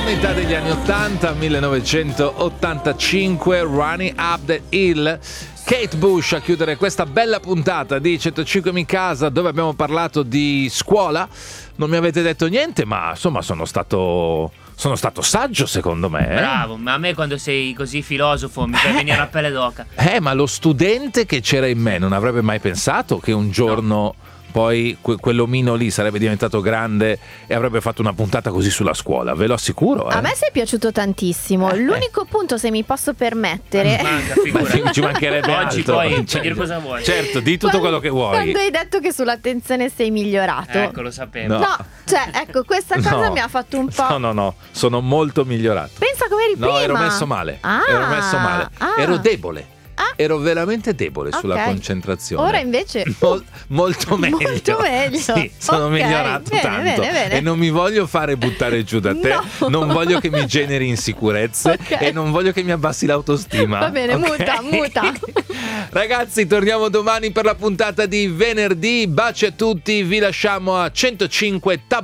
metà degli anni 80, 1985, Running Up the Hill. Kate Bush a chiudere questa bella puntata di 105 in casa, dove abbiamo parlato di scuola. Non mi avete detto niente, ma insomma sono stato saggio, secondo me. Bravo, ma a me quando sei così filosofo mi fai venire la pelle d'oca. Ma lo studente che c'era in me non avrebbe mai pensato che un giorno poi quell'omino lì sarebbe diventato grande e avrebbe fatto una puntata così sulla scuola, ve lo assicuro. A me sei piaciuto tantissimo. L'unico punto, se mi posso permettere, ma ci mancherebbe oggi altro. poi puoi dire cosa vuoi. Certo, di tutto quello che vuoi. Quando hai detto che sull'attenzione sei migliorato. Ecco, lo sapevo. No, cioè, ecco, questa cosa mi ha fatto un po'. No, sono molto migliorato. Pensa come eri prima. No, ero messo male. Ero debole. Ero veramente debole sulla concentrazione. Ora invece molto meglio. Molto meglio. Sì, sono migliorato tanto. Bene. E non mi voglio fare buttare giù da te. No. Non voglio che mi generi insicurezze. E non voglio che mi abbassi l'autostima. Va bene, okay? muta. Ragazzi, torniamo domani per la puntata di venerdì. Baci a tutti, vi lasciamo a 105 Tab